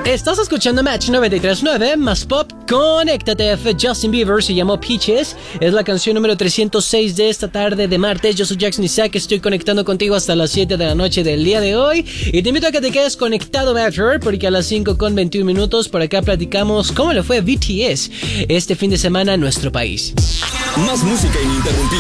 Estás escuchando Match 93.9 más pop. Conéctate. Justin Bieber se llamó Peaches. Es la canción número 306 de esta tarde de martes. Yo soy Jackson Isaac. Estoy conectando contigo hasta las 7 de la noche del día de hoy. Y te invito a que te quedes conectado, Matcher, porque a las 5:21 por acá platicamos cómo le fue a BTS este fin de semana en nuestro país. Más música ininterrumpida.